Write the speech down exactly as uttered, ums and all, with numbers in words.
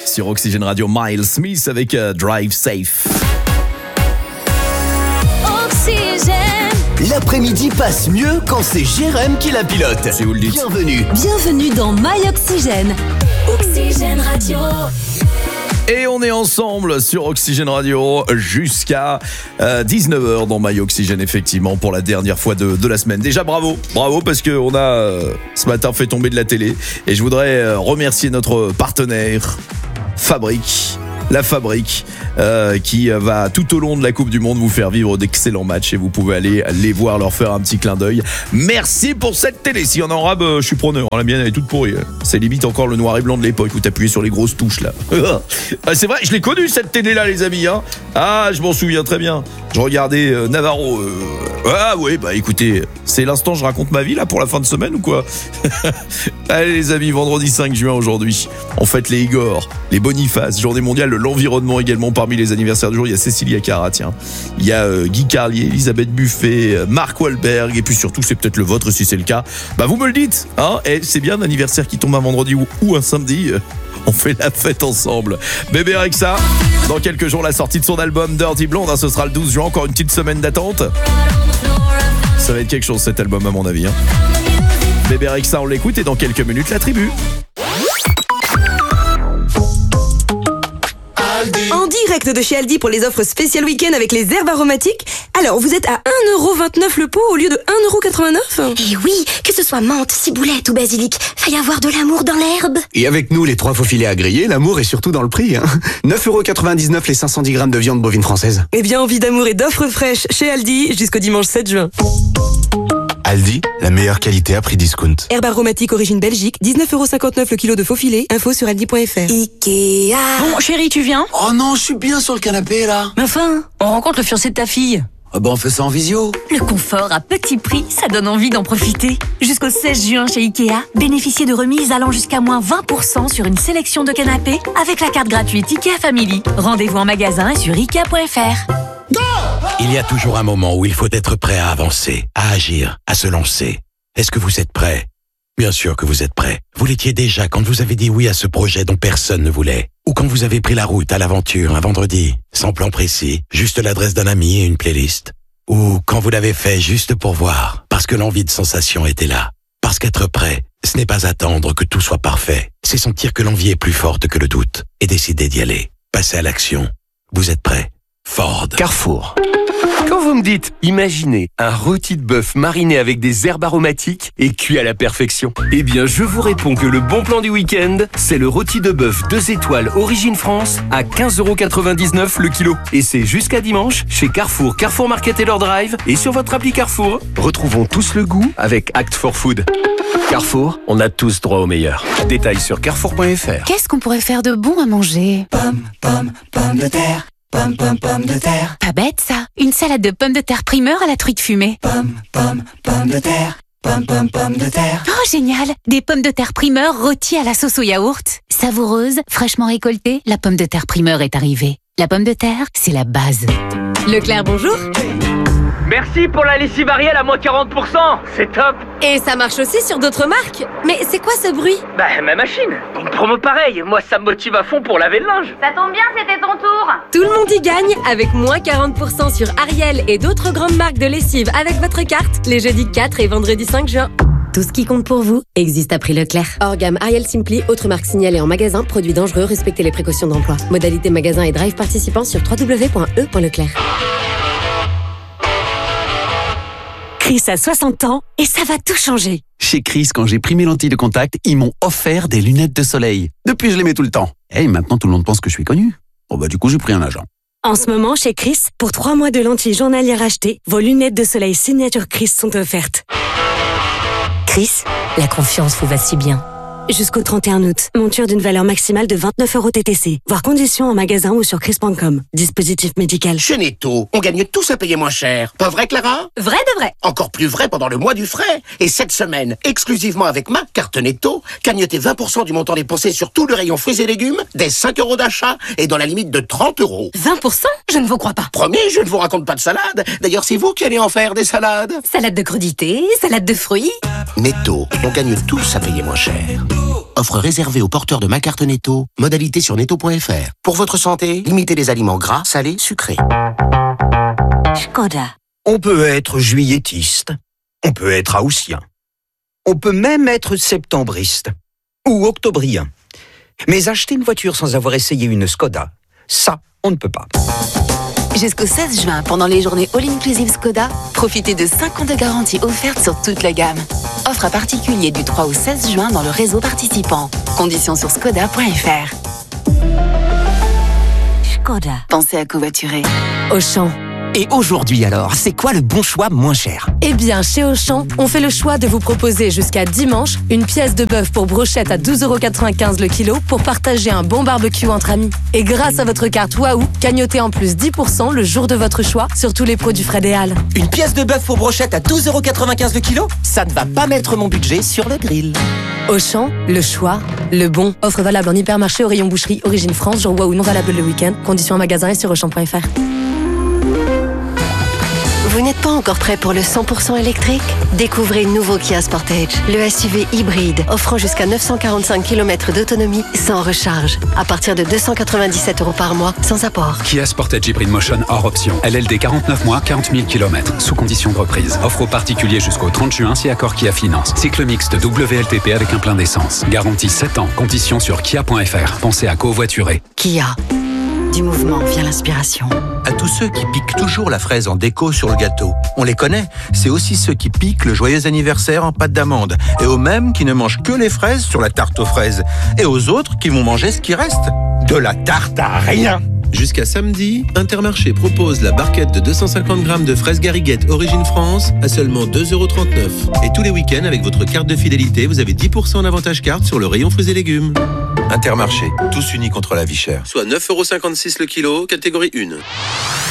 sur Oxygène Radio. Miles Smith avec euh, Drive Safe. L'après-midi passe mieux quand c'est Jérém qui la pilote. C'est où le dit ? Bienvenue. Bienvenue dans My Oxygène. Oxygène Radio. Et on est ensemble sur Oxygène Radio jusqu'à euh, dix-neuf heures dans My Oxygène, effectivement, pour la dernière fois de, de la semaine. Déjà, bravo, bravo, parce qu'on a euh, ce matin fait tomber de la télé. Et je voudrais euh, remercier notre partenaire, Fabrique. La Fabrique, euh, qui va tout au long de la Coupe du Monde vous faire vivre d'excellents matchs et vous pouvez aller les voir, leur faire un petit clin d'œil. Merci pour cette télé. Si on en arabe, euh, je suis preneur. La mienne, elle est toute pourrie. C'est limite encore le noir et blanc de l'époque où t'appuyais sur les grosses touches là. Ah, c'est vrai, je l'ai connue cette télé là, les amis. Hein. Ah, je m'en souviens très bien. Je regardais euh, Navarro. Euh... Ah oui, bah écoutez, c'est l'instant je raconte ma vie là pour la fin de semaine ou quoi? Allez les amis, vendredi cinq juin aujourd'hui, on fête les Igor, les Boniface, journée mondiale de l'environnement également. Parmi les anniversaires du jour, il y a Cécilia Cara, tiens. Il y a euh, Guy Carlier, Elisabeth Buffet, euh, Marc Wahlberg, et puis surtout, c'est peut-être le vôtre si c'est le cas. Bah vous me le dites, hein. Et c'est bien un anniversaire qui tombe un vendredi ou, ou un samedi. On fait la fête ensemble. Bébé Rexha, dans quelques jours, la sortie de son album Dirty Blonde, hein, ce sera le douze juin, encore une petite semaine d'attente. Ça va être quelque chose cet album à mon avis. Hein. Bébé Rexha, on l'écoute et dans quelques minutes, la tribu. En direct de chez Aldi pour les offres spéciales week-end avec les herbes aromatiques. Alors, vous êtes à un euro vingt-neuf le pot au lieu de un euro quatre-vingt-neuf. Et oui, que ce soit menthe, ciboulette ou basilic, va y avoir de l'amour dans l'herbe. Et avec nous, les trois faux filets à griller, l'amour est surtout dans le prix. Hein. neuf euros quatre-vingt-dix-neuf les cinq cent dix grammes de viande bovine française. Eh bien, envie d'amour et d'offres fraîches chez Aldi jusqu'au dimanche sept juin. Aldi, la meilleure qualité à prix discount. Herbe aromatique origine Belgique, dix-neuf euros cinquante-neuf le kilo de faux filet. Info sur aldi point fr. Ikea. Bon, chérie, tu viens ? Oh non, je suis bien sur le canapé là. Mais enfin, on rencontre le fiancé de ta fille. Ah bah on fait ça en visio. Le confort à petit prix, ça donne envie d'en profiter. Jusqu'au seize juin chez Ikea, bénéficiez de remises allant jusqu'à moins vingt pour cent sur une sélection de canapés avec la carte gratuite Ikea Family. Rendez-vous en magasin et sur ikea point fr. Il y a toujours un moment où il faut être prêt à avancer, à agir, à se lancer. Est-ce que vous êtes prêt ? Bien sûr que vous êtes prêt. Vous l'étiez déjà quand vous avez dit oui à ce projet dont personne ne voulait. Ou quand vous avez pris la route à l'aventure un vendredi, sans plan précis, juste l'adresse d'un ami et une playlist. Ou quand vous l'avez fait juste pour voir, parce que l'envie de sensation était là. Parce qu'être prêt, ce n'est pas attendre que tout soit parfait. C'est sentir que l'envie est plus forte que le doute et décider d'y aller. Passer à l'action. Vous êtes prêt ? Ford. Carrefour. Quand vous me dites, imaginez un rôti de bœuf mariné avec des herbes aromatiques et cuit à la perfection, eh bien je vous réponds que le bon plan du week-end, c'est le rôti de bœuf deux étoiles Origine France à quinze euros quatre-vingt-dix-neuf le kilo. Et c'est jusqu'à dimanche chez Carrefour, Carrefour Market et leur Drive et sur votre appli Carrefour. Retrouvons tous le goût avec Act for Food. Carrefour, on a tous droit au meilleur. Détails sur carrefour point fr. Qu'est-ce qu'on pourrait faire de bon à manger ? Pomme, pomme, pomme de terre. Pomme, pomme, pomme de terre. Pas bête ça. Une salade de pommes de terre primeur à la truite fumée. Pomme, pomme, pomme de terre. Pomme, pomme, pomme de terre. Oh génial. Des pommes de terre primeur rôties à la sauce au yaourt. Savoureuse, fraîchement récoltée, la pomme de terre primeur est arrivée. La pomme de terre, c'est la base. Leclerc, bonjour. Merci pour la lessive Ariel à moins quarante pour cent, c'est top. Et ça marche aussi sur d'autres marques. Mais c'est quoi ce bruit ? Bah ma machine, une promo pareille, moi ça me motive à fond pour laver le linge. Ça tombe bien, c'était ton tour. Tout le monde y gagne avec moins quarante pour cent sur Ariel et d'autres grandes marques de lessive avec votre carte les jeudis quatre et vendredi cinq juin. Tout ce qui compte pour vous existe à prix Leclerc. Hors gamme Ariel Simply, autres marques signalées en magasin, produits dangereux, respectez les précautions d'emploi. Modalité magasin et drive participants sur w w w point e point leclerc. Chris a soixante ans et ça va tout changer. Chez Chris, quand j'ai pris mes lentilles de contact, ils m'ont offert des lunettes de soleil. Depuis, je les mets tout le temps. Et maintenant, tout le monde pense que je suis connu. Bon bah du coup, j'ai pris un agent. En ce moment, chez Chris, pour trois mois de lentilles journalières achetées, vos lunettes de soleil signature Chris sont offertes. Chris, la confiance vous va si bien. Jusqu'au trente et un août, monture d'une valeur maximale de vingt-neuf euros T T C. Voir conditions en magasin ou sur chris point com. Dispositif médical. Chez Netto, on gagne tous à payer moins cher. Pas vrai, Clara ? Vrai de vrai. Encore plus vrai pendant le mois du frais. Et cette semaine, exclusivement avec ma carte Netto, gagnez vingt pour cent du montant dépensé sur tout le rayon fruits et légumes, dès cinq euros d'achat et dans la limite de trente euros. vingt pour cent ? Je ne vous crois pas. Promis, je ne vous raconte pas de salade. D'ailleurs, c'est vous qui allez en faire des salades. Salade de crudités, salade de fruits. Netto, on gagne tous à payer moins cher. Offre réservée aux porteurs de ma carte Netto. Modalité sur netto point f r. Pour votre santé, limitez les aliments gras, salés, sucrés. Skoda. On peut être juilletiste. On peut être haussien. On peut même être septembriste. Ou octobrien. Mais acheter une voiture sans avoir essayé une Skoda, ça, on ne peut pas. Jusqu'au seize juin, pendant les journées All-Inclusive Skoda, profitez de cinq ans de garantie offerte sur toute la gamme. Offre à particulier du trois au seize juin dans le réseau participant. Conditions sur skoda point f r. Skoda. Pensez à covoiturer. Auchan. Et aujourd'hui alors, c'est quoi le bon choix moins cher? Eh bien, chez Auchan, on fait le choix de vous proposer jusqu'à dimanche une pièce de bœuf pour brochette à douze euros quatre-vingt-quinze le kilo pour partager un bon barbecue entre amis. Et grâce à votre carte Waouh, gagnotez en plus dix pour cent le jour de votre choix sur tous les produits Fred et Hall. Une pièce de bœuf pour brochette à douze euros quatre-vingt-quinze le kilo? Ça ne va pas mettre mon budget sur le grill. Auchan, le choix, le bon. Offre valable en hypermarché au rayon boucherie, origine France, jour Waouh non valable le week-end. Conditions en magasin et sur auchan point f r. Vous n'êtes pas encore prêt pour le cent pour cent électrique? Découvrez le nouveau Kia Sportage, le S U V hybride offrant jusqu'à neuf cent quarante-cinq kilomètres d'autonomie sans recharge, à partir de deux cent quatre-vingt-dix-sept euros par mois, sans apport. Kia Sportage Hybrid Motion hors option. L L D quarante-neuf mois, quarante mille kilomètres, sous condition de reprise. Offre aux particuliers jusqu'au trente juin si accord Kia Finance. Cycle mixte W L T P avec un plein d'essence. Garantie sept ans. Conditions sur kia point f r. Pensez à covoiturer. Kia. Du mouvement vient l'inspiration. À tous ceux qui piquent toujours la fraise en déco sur le gâteau. On les connaît, c'est aussi ceux qui piquent le joyeux anniversaire en pâte d'amande. Et aux mêmes qui ne mangent que les fraises sur la tarte aux fraises. Et aux autres qui vont manger ce qui reste. De la tarte à rien. Jusqu'à samedi, Intermarché propose la barquette de deux cent cinquante grammes de fraises Gariguette Origine France à seulement deux euros trente-neuf. Et tous les week-ends, avec votre carte de fidélité, vous avez dix pour cent d'avantage carte sur le rayon fruits et légumes. Intermarché, tous unis contre la vie chère. Soit neuf euros cinquante-six le kilo, catégorie un.